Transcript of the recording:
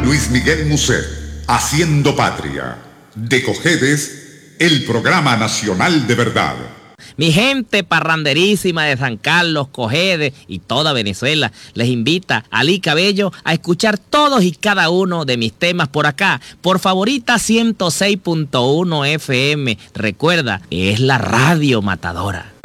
Luis Miguel Muset, Haciendo Patria. De Cojedes, el programa nacional de verdad. Mi gente parranderísima de San Carlos, Cojedes y toda Venezuela les invita a Ali Cabello a escuchar todos y cada uno de mis temas por acá, por Favorita 106.1 FM. Recuerda, es la radio matadora.